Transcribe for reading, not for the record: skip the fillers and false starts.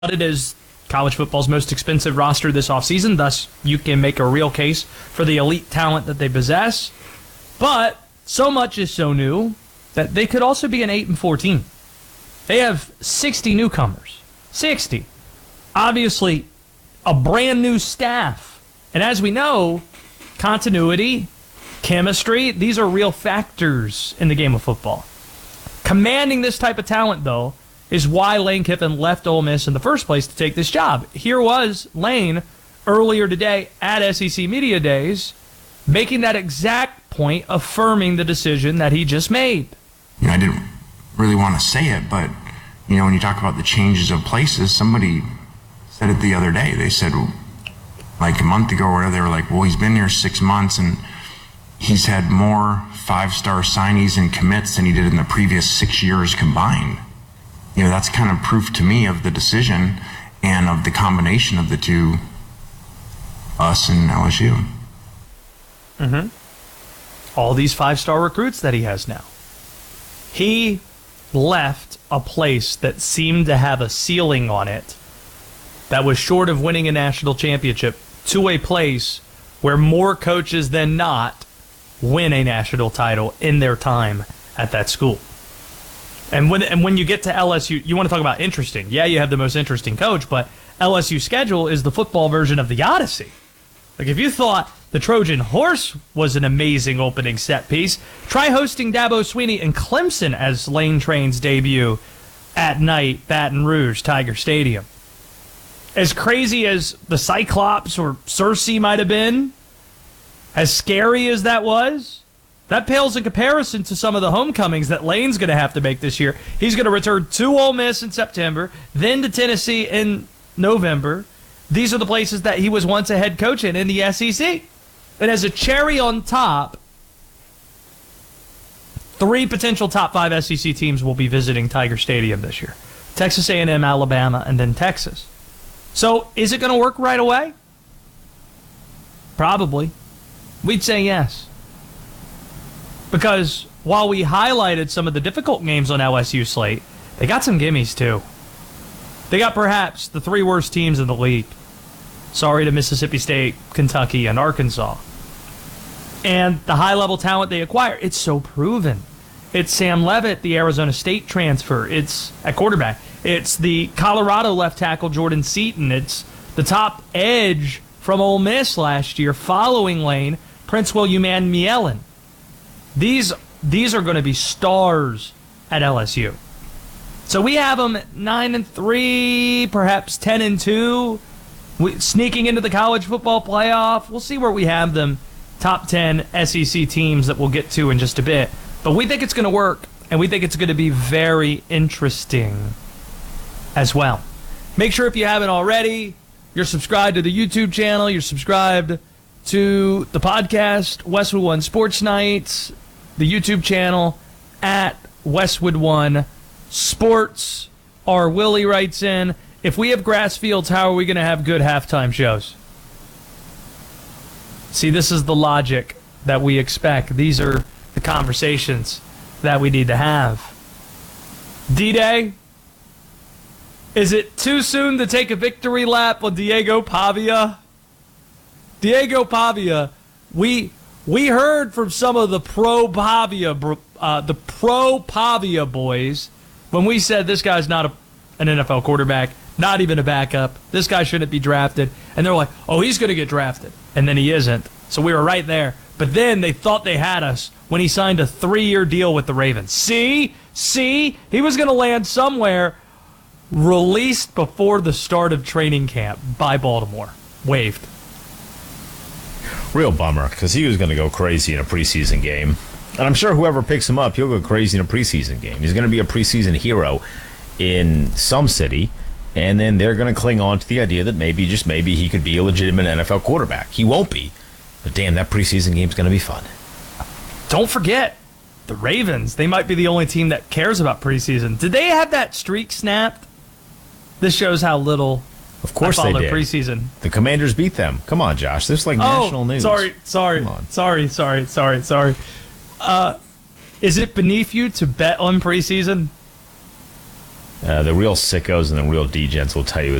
it as college football's most expensive roster this offseason. Thus, you can make a real case for the elite talent that they possess. But so much is so new that they could also be an 8-4 team. They have 60 newcomers. 60. Obviously, a brand new staff. And as we know, continuity, chemistry, these are real factors in the game of football. Commanding this type of talent, though, is why Lane Kiffin left Ole Miss in the first place to take this job. Here was Lane earlier today at SEC Media Days making that exact point, affirming the decision that he just made. I didn't really want to say it, but, when you talk about the changes of places, somebody said it the other day. They said, like a month ago or whatever, they were like, well, he's been here 6 months and he's had more 5-star signees and commits than he did in the previous 6 years combined. That's kind of proof to me of the decision and of the combination of the two, us and LSU. All these 5-star recruits that he has now. He left a place that seemed to have a ceiling on it that was short of winning a national championship to a place where more coaches than not win a national title in their time at that school. And when you get to LSU, you want to talk about interesting. Yeah, you have the most interesting coach, but LSU's schedule is the football version of the Odyssey. Like, if you thought the Trojan Horse was an amazing opening set piece, try hosting Dabo Swinney and Clemson as Lane Train's debut at night, Baton Rouge, Tiger Stadium. As crazy as the Cyclops or Cersei might have been, as scary as that was, that pales in comparison to some of the homecomings that Lane's going to have to make this year. He's going to return to Ole Miss in September, then to Tennessee in November. These are the places that he was once a head coach in the SEC. And as a cherry on top, 3 potential top 5 SEC teams will be visiting Tiger Stadium this year. Texas A&M, Alabama, and then Texas. So is it going to work right away? Probably. We'd say yes. Because while we highlighted some of the difficult games on LSU slate, they got some gimmies too. They got perhaps the 3 worst teams in the league. Sorry to Mississippi State, Kentucky, and Arkansas. And the high-level talent they acquire, it's so proven. It's Sam Leavitt, the Arizona State transfer. It's at quarterback. It's the Colorado left tackle, Jordan Seaton. It's the top edge from Ole Miss last year, following Lane, Prince William and Mielen. These are going to be stars at LSU. So we have them 9-3, perhaps 10-2, sneaking into the college football playoff. We'll see where we have them. Top 10 SEC teams that we'll get to in just a bit. But we think it's going to work, and we think it's going to be very interesting as well. Make sure if you haven't already, you're subscribed to the YouTube channel, you're subscribed to the podcast, Westwood One Sports Nights, the YouTube channel at Westwood One Sports. R. Willie writes in, if we have grass fields, how are we going to have good halftime shows? See, this is the logic that we expect. These are the conversations that we need to have. D-Day, is it too soon to take a victory lap on Diego Pavia? Diego Pavia, we heard from some of the pro Pavia boys when we said this guy's not an NFL quarterback, not even a backup. This guy shouldn't be drafted. And they're like, oh, he's going to get drafted. And then he isn't. So we were right there. But then they thought they had us when he signed a 3-year deal with the Ravens. See? He was going to land somewhere. Released before the start of training camp by Baltimore. Waived. Real bummer, because he was going to go crazy in a preseason game. And I'm sure whoever picks him up, he'll go crazy in a preseason game. He's going to be a preseason hero in some city, and then they're going to cling on to the idea that maybe, just maybe, he could be a legitimate NFL quarterback. He won't be, but damn, that preseason game's going to be fun. Don't forget, the Ravens, they might be the only team that cares about preseason. Did they have that streak snapped? This shows how little of course I follow they did. Preseason. The Commanders beat them. Come on, Josh. This is like national news. Sorry. Is it beneath you to bet on preseason? The real sickos and the real degens will tell you